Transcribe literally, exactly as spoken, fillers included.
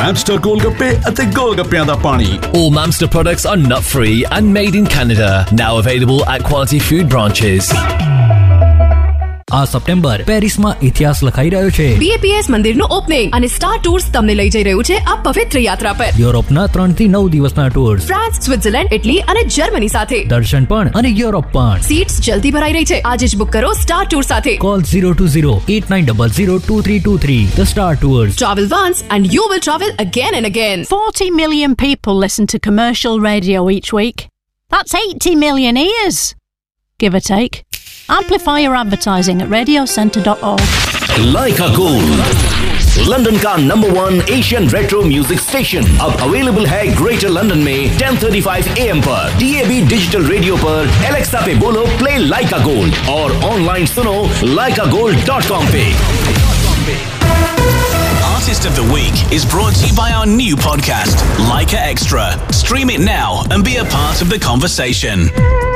Mamster गोलगप्पे ਅਤੇ ਗੋਲਗੱਪਿਆਂ ਦਾ ਪਾਣੀ। All Mamster products are nut-free and made in Canada. Now available at Quality Food branches. આ September પેરિસમાં ઇતિહાસ લખાઈ રહ્યો છે. B A P S મંદિરનું ઓપનિંગ અને સ્ટાર ટૂર્સ તમને લઈ જઈ રહ્યું છે આ પવિત્ર યાત્રા પર. યુરોપના ત્રણ થી નવ દિવસના ટૂર્સ, ફ્રાન્સ, સ્વિટ્ઝરલેન્ડ, ઇટલી અને જર્મની સાથે દર્શન પણ અને યુરોપ પણ. સીટ્સ જલ્દી ભરાઈ રહી છે. આજે જ બુક કરો સ્ટાર ટૂર સાથે. Call zero two zero eight nine zero zero two three two three. The Star Tours. Travel once and you will travel again and again. forty million people listen to commercial radio each week. That's eighty million ears, give or take. Amplify your advertising at radio centre dot org. Leica Gold, London का number one Asian retro music station, अब available है greater London में ten thirty-five A M पर, D A B digital radio पर, Alexa पे बोलो play लाइका gold और online सुनो लाइका गोल्ड डॉट कॉम पे। Artist of the Week is brought to you by our new podcast, Leica Extra. Stream it now and be a part of the conversation.